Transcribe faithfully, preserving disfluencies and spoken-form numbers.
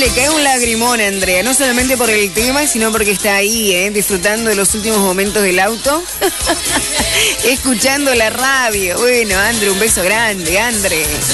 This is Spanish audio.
le cae un lagrimón a Andrea, no solamente por el tema, sino porque está ahí, ¿eh? Disfrutando de los últimos momentos del auto, escuchando la radio. Bueno, André, un beso grande, André.